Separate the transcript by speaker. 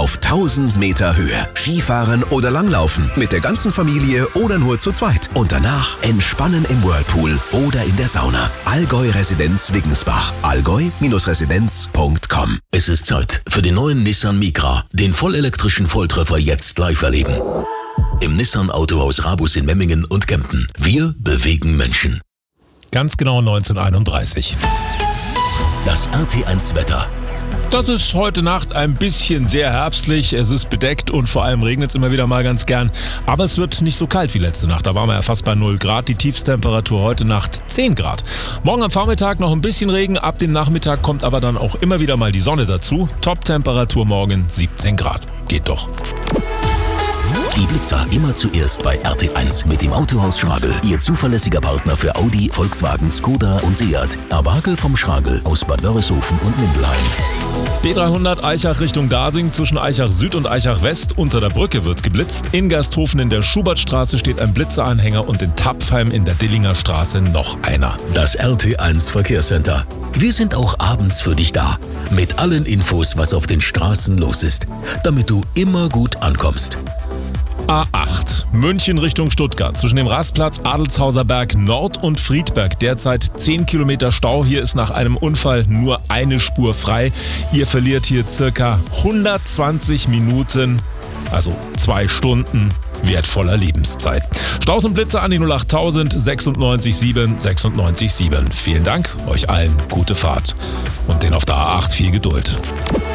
Speaker 1: auf 1000 Meter Höhe. Skifahren oder Langlaufen mit der ganzen Familie oder nur zu zweit. Und danach entspannen im Whirlpool oder in der Sauna. Allgäu Residenz Wiggensbach. allgäu-residenz.com.
Speaker 2: Es ist Zeit für den neuen Nissan Micra. Den vollelektrischen Volltreffer jetzt live erleben. Im Nissan Autohaus Rabus in Memmingen und Kempten. Wir bewegen Menschen.
Speaker 3: Ganz genau 1931.
Speaker 2: Das RT1 Wetter.
Speaker 3: Das ist heute Nacht ein bisschen sehr herbstlich, es ist bedeckt und vor allem regnet es immer wieder mal ganz gern. Aber es wird nicht so kalt wie letzte Nacht, da waren wir ja fast bei 0 Grad. Die Tiefstemperatur heute Nacht 10 Grad. Morgen am Vormittag noch ein bisschen Regen, ab dem Nachmittag kommt aber dann auch immer wieder mal die Sonne dazu. Top-Temperatur morgen 17 Grad. Geht doch.
Speaker 2: Die Blitzer immer zuerst bei RT1 mit dem Autohaus Schragel. Ihr zuverlässiger Partner für Audi, Volkswagen, Skoda und Seat. Erwagel vom Schragel aus Bad Wörishofen und Mindelheim.
Speaker 3: B300 Aichach Richtung Dasing, zwischen Aichach Süd und Aichach West unter der Brücke wird geblitzt. In Gersthofen in der Schubertstraße steht ein Blitzeranhänger und in Tapfheim in der Dillinger Straße noch einer.
Speaker 2: Das RT1 Verkehrscenter. Wir sind auch abends für dich da. Mit allen Infos, was auf den Straßen los ist. Damit du immer gut ankommst.
Speaker 3: A8, München Richtung Stuttgart, zwischen dem Rastplatz Adelshauser Berg Nord und Friedberg derzeit 10 Kilometer Stau. Hier ist nach einem Unfall nur eine Spur frei. Ihr verliert hier circa 120 Minuten, also 2 Stunden wertvoller Lebenszeit. Staus und Blitze an die 08000 96 7 96 7. Vielen Dank, euch allen gute Fahrt und den auf der A8 viel Geduld.